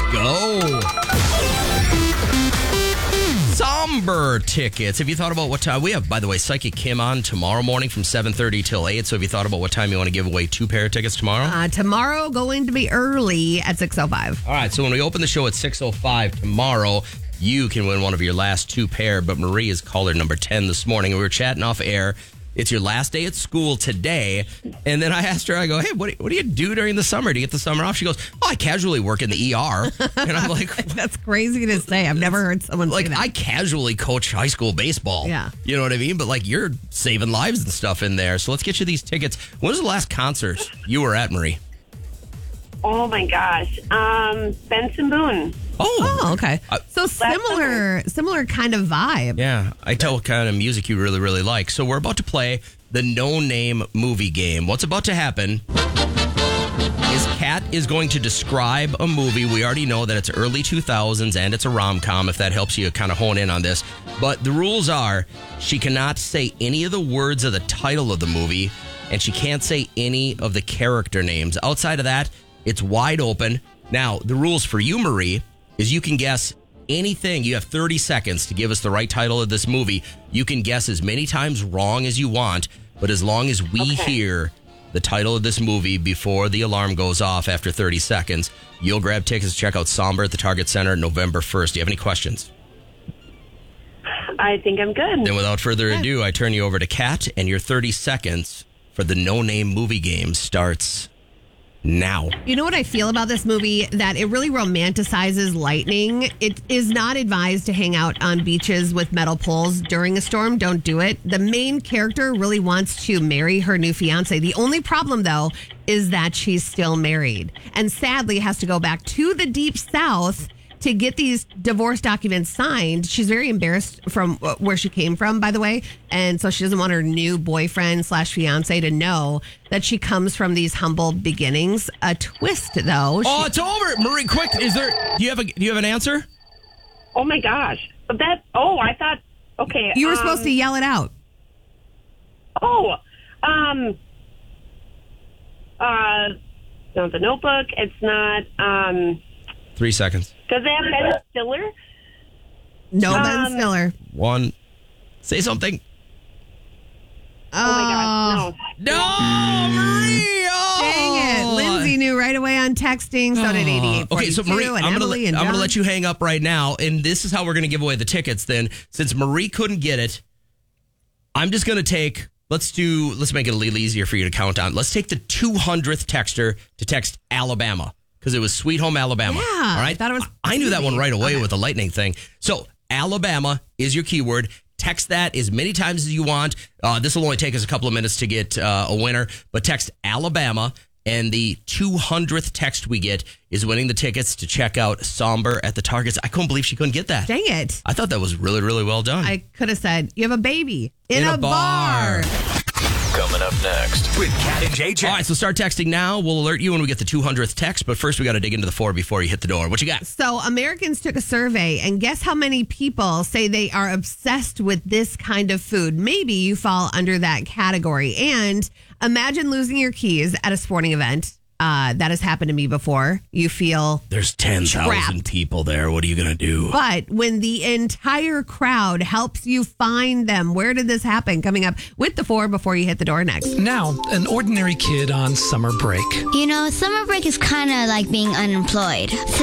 go. Somber tickets. Have you thought about what time? We have, by the way, Psychic Kim on tomorrow morning from 7:30 till 8. So have you thought about what time you want to give away 2 pair of tickets tomorrow? Tomorrow going to be early at 6:05. All right, so when we open the show at 6:05 tomorrow, you can win one of your last 2 pair. But Marie is caller number 10 this morning, and we were chatting off air. It's your last day at school today. And then I asked her, I go, hey, what do you do during the summer? Do you get the summer off? She goes, I casually work in the ER. And I'm like, that's crazy to say. I've never heard someone say that. I casually coach high school baseball. Yeah. You know what I mean? But you're saving lives and stuff in there. So let's get you these tickets. When was the last concert you were at, Marie? Oh my gosh. Benson Boone. Oh, okay. So similar kind of vibe. Yeah, I tell what kind of music you really, really like. So we're about to play the No Name movie game. What's about to happen is Kat is going to describe a movie. We already know that it's early 2000s and it's a rom-com, if that helps you kind of hone in on this. But the rules are she cannot say any of the words of the title of the movie, and she can't say any of the character names. Outside of that, it's wide open. Now, the rules for you, Marie, is you can guess anything. You have 30 seconds to give us the right title of this movie. You can guess as many times wrong as you want, but as long as we hear the title of this movie before the alarm goes off after 30 seconds, you'll grab tickets to check out Somber at the Target Center November 1st. Do you have any questions? I think I'm good. Then without further ado, I turn you over to Kat, and your 30 seconds for the No Name movie game starts now. You know what I feel about this movie? That it really romanticizes lightning. It is not advised to hang out on beaches with metal poles during a storm. Don't do it. The main character really wants to marry her new fiance. The only problem, though, is that she's still married and sadly has to go back to the deep south to get these divorce documents signed. She's very embarrassed from where she came from, by the way. And so she doesn't want her new boyfriend / fiance to know that she comes from these humble beginnings. A twist, though. Oh, it's over. Marie, quick. Do you have an answer? Oh my gosh. I thought, okay. You were supposed to yell it out. Not The Notebook. It's not, 3 seconds. Does it have Ben Stiller? No, Ben Stiller. 1. Say something. Oh my God, no. No, Marie! Oh. Dang it. Lindsay knew right away on texting. So did 88. Okay, so Marie, I'm going to let you hang up right now. And this is how we're going to give away the tickets then. Since Marie couldn't get it, I'm just going to let's make it a little easier for you to count on. Let's take the 200th texter to text Alabama. Because it was Sweet Home Alabama. Yeah. All right. I knew that one right away with the lightning thing. So Alabama is your keyword. Text that as many times as you want. This will only take us a couple of minutes to get a winner. But text Alabama, and the 200th text we get is winning the tickets to check out Somber at the Targets. I couldn't believe she couldn't get that. Dang it. I thought that was really, really well done. I could have said, you have a baby in a bar. Coming up next with Kat and JJ. All right, so start texting now. We'll alert you when we get the 200th text, but first we got to dig into the 4 before you hit the door. What you got? So Americans took a survey, and guess how many people say they are obsessed with this kind of food? Maybe you fall under that category. And imagine losing your keys at a sporting event. That has happened to me before. You feel there's 10,000 people there. What are you going to do? But when the entire crowd helps you find them, where did this happen? Coming up with the 4 before you hit the door next. Now, an ordinary kid on summer break. You know, summer break is kind of like being unemployed.